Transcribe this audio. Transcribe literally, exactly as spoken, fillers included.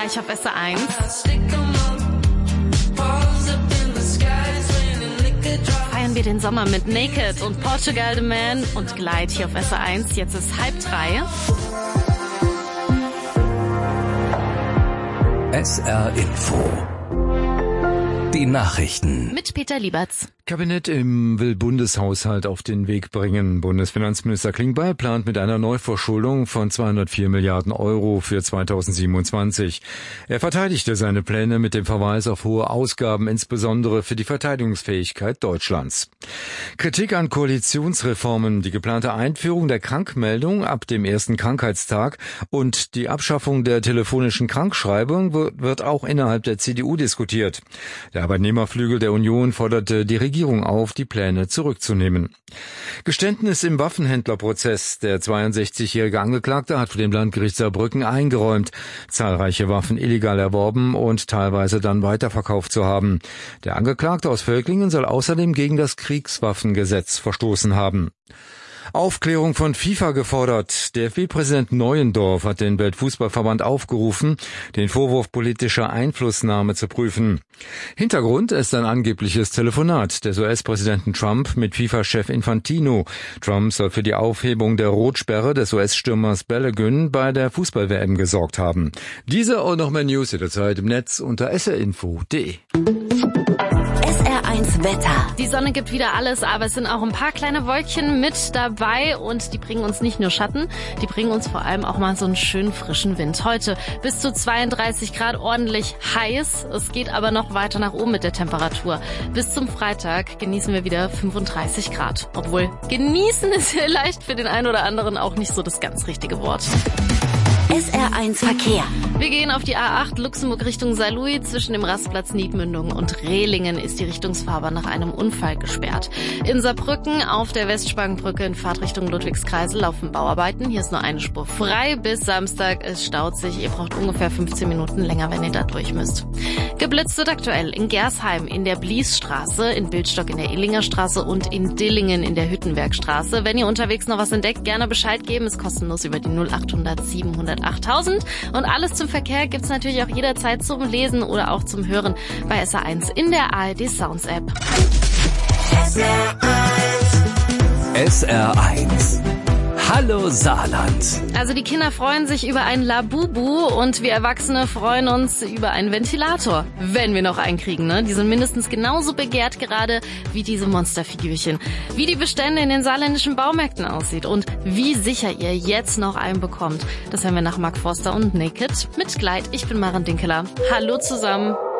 gleich auf S R eins. Feiern wir den Sommer mit Naked und Portugal The Man und Glide hier auf S R eins. Jetzt ist halb drei. S R Info. Die Nachrichten. Mit Peter Lieberts. Kabinett im will Bundeshaushalt auf den Weg bringen. Bundesfinanzminister Klingbeil plant mit einer Neuverschuldung von zweihundertvier Milliarden Euro für zweitausendsiebenundzwanzig. Er verteidigte seine Pläne mit dem Verweis auf hohe Ausgaben, insbesondere für die Verteidigungsfähigkeit Deutschlands. Kritik an Koalitionsreformen, die geplante Einführung der Krankmeldung ab dem ersten Krankheitstag und die Abschaffung der telefonischen Krankschreibung wird auch innerhalb der C D U diskutiert. Der Arbeitnehmerflügel der Union forderte die Regierung auf, die Pläne zurückzunehmen. Geständnis im Waffenhändlerprozess. Der zweiundsechzigjährige Angeklagte hat vor dem Landgericht Saarbrücken eingeräumt, zahlreiche Waffen illegal erworben und teilweise dann weiterverkauft zu haben. Der Angeklagte aus Völklingen soll außerdem gegen das Kriegswaffengesetz verstoßen haben. Aufklärung von FIFA gefordert. Der F B-Präsident Neuendorf hat den Weltfußballverband aufgerufen, den Vorwurf politischer Einflussnahme zu prüfen. Hintergrund ist ein angebliches Telefonat des U S-Präsidenten Trump mit FIFA-Chef Infantino. Trump soll für die Aufhebung der Rotsperre des U S-Stürmers Balogun bei der Fußball-W M gesorgt haben. Diese und noch mehr News jederzeit im Netz unter s r info punkt d e. S R eins Wetter. Die Sonne gibt wieder alles, aber es sind auch ein paar kleine Wolkchen mit dabei und die bringen uns nicht nur Schatten, die bringen uns vor allem auch mal so einen schönen frischen Wind. Heute bis zu zweiunddreißig Grad, ordentlich heiß. Es geht aber noch weiter nach oben mit der Temperatur. Bis zum Freitag genießen wir wieder fünfunddreißig Grad. Obwohl genießen ist vielleicht für den einen oder anderen auch nicht so das ganz richtige Wort. S R eins Verkehr. Wir gehen auf die A acht Luxemburg Richtung Saarlouis. Zwischen dem Rastplatz Niedmündung und Rehlingen ist die Richtungsfahrbahn nach einem Unfall gesperrt. In Saarbrücken auf der Westspangenbrücke in Fahrtrichtung Ludwigskreisel laufen Bauarbeiten. Hier ist nur eine Spur frei bis Samstag. Es staut sich. Ihr braucht ungefähr fünfzehn Minuten länger, wenn ihr da durch müsst. Geblitzt wird aktuell in Gersheim in der Bliesstraße, in Bildstock in der Ehlinger Straße und in Dillingen in der Hüttenwerkstraße. Wenn ihr unterwegs noch was entdeckt, gerne Bescheid geben. Ist kostenlos über die null achthundert siebenhundert achttausend. Und alles zum Verkehr gibt's natürlich auch jederzeit zum Lesen oder auch zum Hören bei S R eins in der A R D Sounds App. S R eins. Hallo Saarland. Also die Kinder freuen sich über ein Labubu und wir Erwachsene freuen uns über einen Ventilator. Wenn wir noch einen kriegen, ne? Die sind mindestens genauso begehrt gerade wie diese Monsterfigürchen. Wie die Bestände in den saarländischen Baumärkten aussieht und wie sicher ihr jetzt noch einen bekommt. Das hören wir nach Mark Forster und Naked mit Glide. Ich bin Maren Dinkeler. Hallo zusammen.